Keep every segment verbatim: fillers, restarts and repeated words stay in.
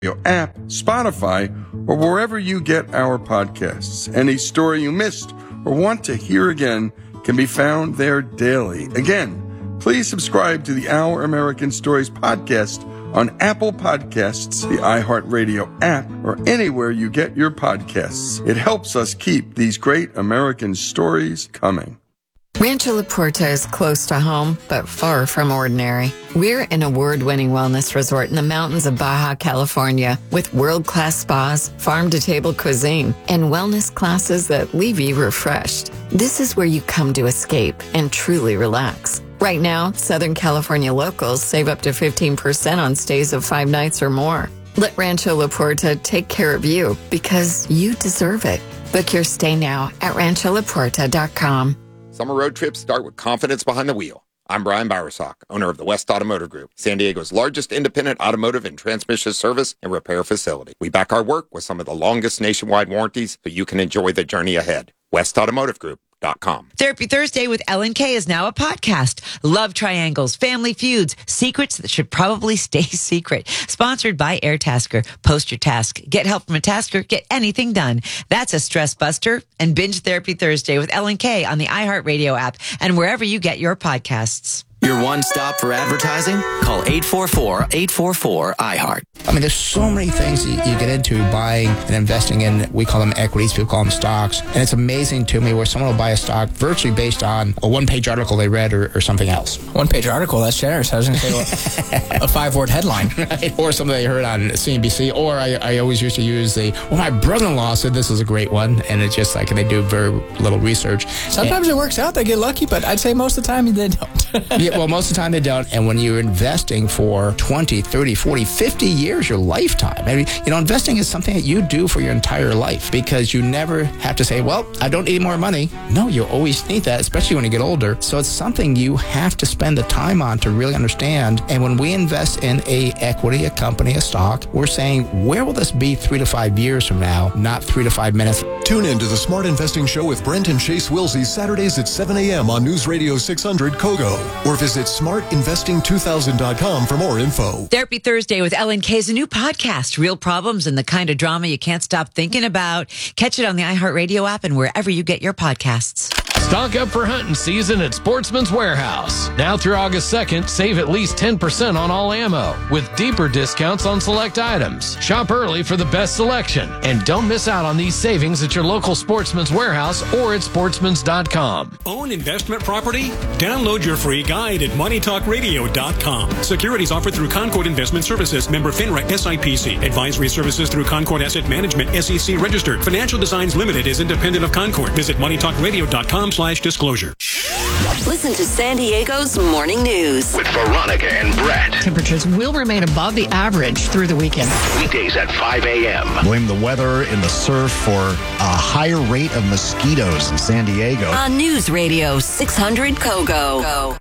app, Spotify, or wherever you get our podcasts. Any story you missed or want to hear again can be found there daily. Again, please subscribe to the Our American Stories podcast on Apple Podcasts, the iHeartRadio app, or anywhere you get your podcasts. It helps us keep these great American stories coming. Rancho La Puerta is close to home, but far from ordinary. We're an award-winning wellness resort in the mountains of Baja California with world-class spas, farm-to-table cuisine, and wellness classes that leave you refreshed. This is where you come to escape and truly relax. Right now, Southern California locals save up to fifteen percent on stays of five nights or more. Let Rancho La Puerta take care of you because you deserve it. Book your stay now at rancho la puerta dot com. Summer road trips start with confidence behind the wheel. I'm Brian Bowersock, owner of the West Automotive Group, San Diego's largest independent automotive and transmission service and repair facility. We back our work with some of the longest nationwide warranties so you can enjoy the journey ahead. west automotive group dot com. Therapy Thursday with Ellen K is now a podcast. Love triangles, family feuds, secrets that should probably stay secret. Sponsored by Airtasker. Post your task. Get help from a tasker. Get anything done. That's a stress buster. And binge Therapy Thursday with Ellen K on the iHeartRadio app and wherever you get your podcasts. Your one stop for advertising? Call eight four four, eight four four, I heart. I mean, there's so many things that you get into buying and investing in. We call them equities, people call them stocks. And it's amazing to me where someone will buy a stock virtually based on a one-page article they read or, or something else. One-page article? That's generous. I was going to say well, a five-word headline. Right? Or something I heard on C N B C. Or I, I always used to use the, well, my brother-in-law said this is a great one. And it's just like they do very little research. Sometimes and, it works out. They get lucky, but I'd say most of the time they don't. Yeah, well, most of the time they don't. And when you're investing for twenty, thirty, forty, fifty years, your lifetime, I mean, you know, investing is something that you do for your entire life because you never have to say, well, I don't need more money. No, you always need that, especially when you get older. So it's something you have to spend the time on to really understand. And when we invest in a equity, a company, a stock, we're saying, where will this be three to five years from now, not three to five minutes? Tune in to the Smart Investing Show with Brent and Chase Wilsey Saturdays at seven a.m. on News Radio six hundred Kogo or visit smart investing two thousand dot com for more info. Therapy Thursday with Ellen K is a new podcast. Real problems and the kind of drama you can't stop thinking about. Catch it on the iHeartRadio app and wherever you get your podcasts. Stock up for hunting season at Sportsman's Warehouse. Now through August second, save at least ten percent on all ammo with deeper discounts on select items. Shop early for the best selection and don't miss out on these savings at your local Sportsman's Warehouse or at sportsmans dot com. Own investment property? Download your free guide at money talk radio dot com. Securities offered through Concord Investment Services, member FINRA S I P C. Advisory services through Concord Asset Management, S E C registered. Financial Designs Limited is independent of Concord. Visit money talk radio dot com slash disclosure. Listen to San Diego's Morning News with Veronica and Brett. Temperatures will remain above the average through the weekend. Weekdays at five a.m. Blame the weather and the surf for a higher rate of mosquitoes in San Diego. On News Radio six hundred Kogo.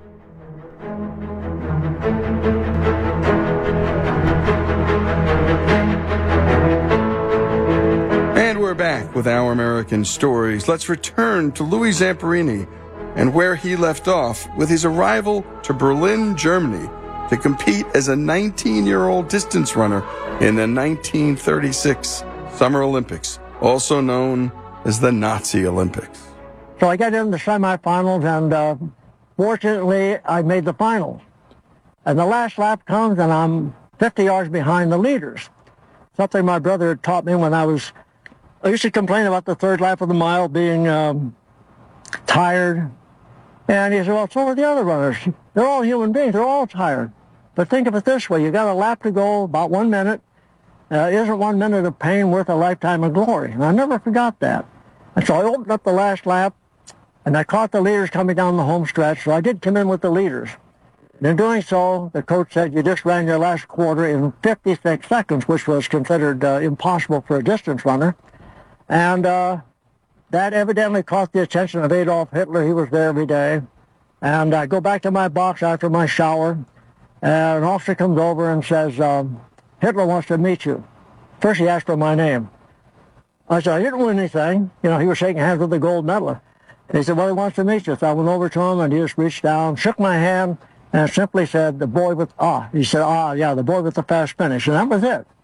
And we're back with Our American Stories. Let's return to Louis Zamperini and where he left off with his arrival to Berlin, Germany, to compete as a nineteen-year-old distance runner in the nineteen thirty-six Summer Olympics, also known as the Nazi Olympics. So I got into the semifinals, and uh, fortunately, I made the finals. And the last lap comes, and I'm fifty yards behind the leaders. Something my brother had taught me when I was... I used to complain about the third lap of the mile being um, tired. And he said, well, so are the other runners. They're all human beings. They're all tired. But think of it this way. You got a lap to go, about one minute. Uh, isn't one minute of pain worth a lifetime of glory? And I never forgot that. And so I opened up the last lap, and I caught the leaders coming down the home stretch. So I did come in with the leaders. And in doing so, the coach said, you just ran your last quarter in fifty-six seconds, which was considered uh, impossible for a distance runner. And uh, that evidently caught the attention of Adolf Hitler. He was there every day. And I go back to my box after my shower, and an officer comes over and says, um, Hitler wants to meet you. First he asked for my name. I said, I didn't win anything. You know, he was shaking hands with the gold medal. He said, well, he wants to meet you. So I went over to him, and he just reached down, shook my hand, and simply said, the boy with, ah, he said, ah, yeah, the boy with the fast finish. And that was it.